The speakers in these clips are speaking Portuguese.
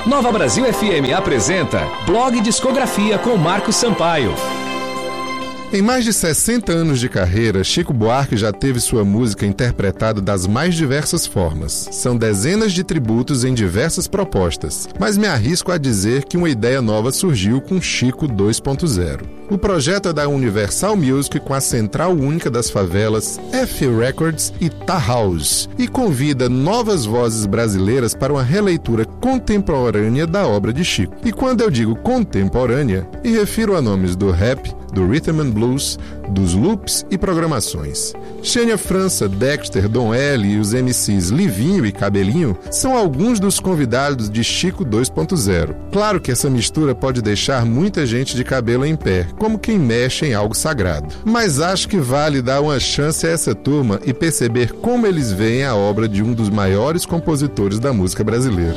Nova Brasil FM apresenta Blog Discografia com Marcos Sampaio. Em mais de 60 anos de carreira, Chico Buarque já teve sua música interpretada das mais diversas formas. São dezenas de tributos em diversas propostas, mas me arrisco a dizer que uma ideia nova surgiu com Chico 2.0. O projeto é da Universal Music com a Central Única das Favelas, F Records e Ta House, e convida novas vozes brasileiras para uma releitura contemporânea da obra de Chico. E quando eu digo contemporânea, me refiro a nomes do rap, do rhythm and blues, dos loops e programações. Xênia França, Dexter, Dom L e os MCs Livinho e Cabelinho são alguns dos convidados de Chico 2.0. Claro que essa mistura pode deixar muita gente de cabelo em pé, como quem mexe em algo sagrado. Mas acho que vale dar uma chance a essa turma e perceber como eles veem a obra de um dos maiores compositores da música brasileira.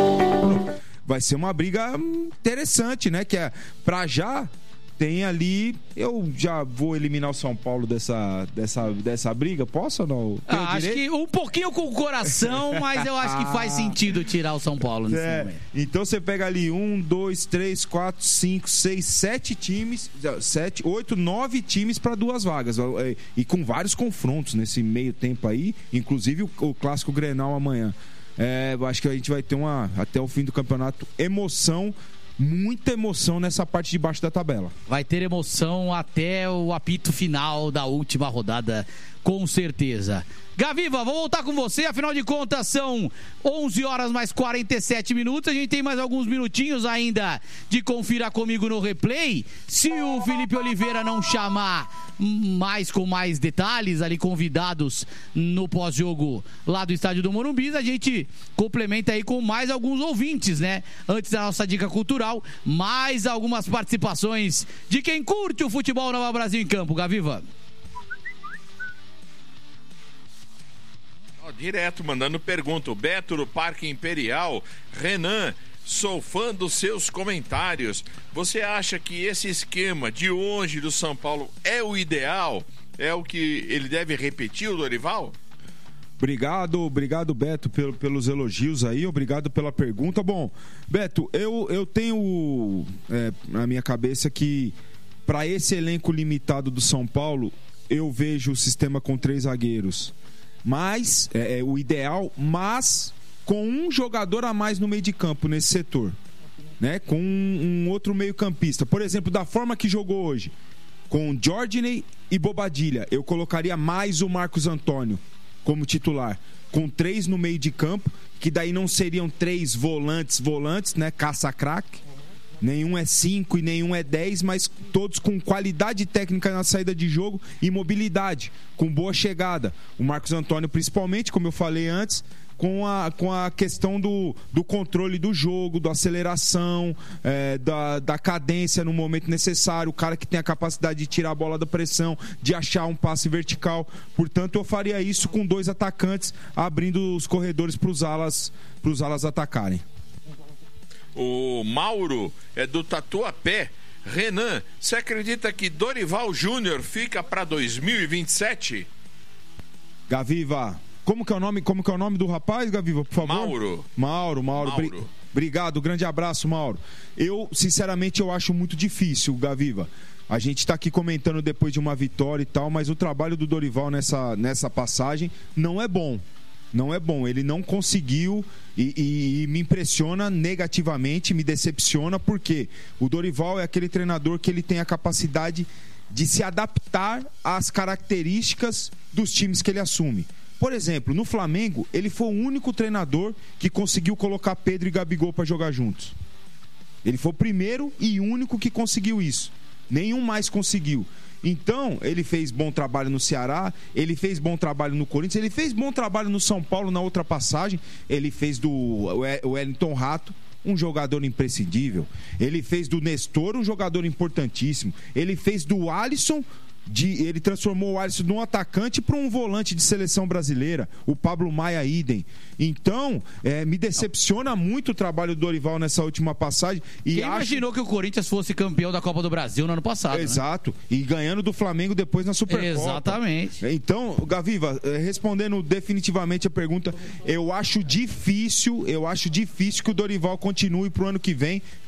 Vai ser uma briga interessante, né? Que é pra já... Tem ali, eu já vou eliminar o São Paulo dessa briga, posso ou não? Acho que um pouquinho com o coração, mas eu acho que faz sentido tirar o São Paulo nesse momento. Então você pega ali 1, 2, 3, 4, 5, 6, 7 times, 7, 8, 9 times para 2 vagas. E com vários confrontos nesse meio tempo aí, inclusive o clássico Grenal amanhã. Eu acho que a gente vai ter até o fim do campeonato, muita emoção nessa parte de baixo da tabela. Vai ter emoção até o apito final da última rodada, com certeza. Gaviva, vou voltar com você, afinal de contas são 11 horas mais 47 minutos, a gente tem mais alguns minutinhos ainda de conferir comigo no replay. Se o Felipe Oliveira não chamar com mais detalhes ali, convidados no pós-jogo lá do estádio do Morumbi, a gente complementa aí com mais alguns ouvintes, né? Antes da nossa dica cultural, mais algumas participações de quem curte o futebol Nova Brasil em campo. Gaviva. Direto, mandando pergunta. O Beto do Parque Imperial. Renan, sou fã dos seus comentários. Você acha que esse esquema de hoje do São Paulo é o ideal? É o que ele deve repetir, o Dorival? Obrigado, Beto, pelos elogios aí, obrigado pela pergunta. Bom, Beto, eu tenho na minha cabeça que para esse elenco limitado do São Paulo, eu vejo o sistema com 3 zagueiros. Mas, o ideal, mas com um jogador a mais no meio de campo nesse setor, né? Com um outro meio campista. Por exemplo, da forma que jogou hoje, com Jorginho e Bobadilla, eu colocaria mais o Marcos Antônio como titular, com 3 no meio de campo, que daí não seriam 3 volantes, né? Caça-craque. Nenhum é 5 e nenhum é 10, mas todos com qualidade técnica na saída de jogo e mobilidade, com boa chegada. O Marcos Antônio, principalmente, como eu falei antes, com a questão do controle do jogo, da aceleração, da cadência no momento necessário, o cara que tem a capacidade de tirar a bola da pressão, de achar um passe vertical. Portanto, eu faria isso com 2 atacantes, abrindo os corredores para os alas atacarem. O Mauro é do Tatuapé. Renan, você acredita que Dorival Júnior fica para 2027? Gaviva, como que é o nome do rapaz, Gaviva, por favor? Mauro. Obrigado, grande abraço, Mauro. Eu, sinceramente, eu acho muito difícil, Gaviva. A gente está aqui comentando depois de uma vitória e tal, mas o trabalho do Dorival nessa passagem não é bom. Não é bom, ele não conseguiu e me impressiona negativamente, me decepciona, porque o Dorival é aquele treinador que ele tem a capacidade de se adaptar às características dos times que ele assume. Por exemplo, no Flamengo, ele foi o único treinador que conseguiu colocar Pedro e Gabigol para jogar juntos. Ele foi o primeiro e único que conseguiu isso. Nenhum mais conseguiu. Então, ele fez bom trabalho no Ceará, ele fez bom trabalho no Corinthians, ele fez bom trabalho no São Paulo na outra passagem, ele fez do Wellington Rato um jogador imprescindível, ele fez do Nestor um jogador importantíssimo, ele fez do Alisson ele transformou o Alisson de um atacante para um volante de seleção brasileira, o Pablo Maia idem. Então, me decepciona muito o trabalho do Dorival nessa última passagem. E quem imaginou que o Corinthians fosse campeão da Copa do Brasil no ano passado? Exato, né? E ganhando do Flamengo depois na Supercopa. Exatamente. Então, Gaviva, respondendo definitivamente a pergunta, eu acho difícil que o Dorival continue pro ano que vem,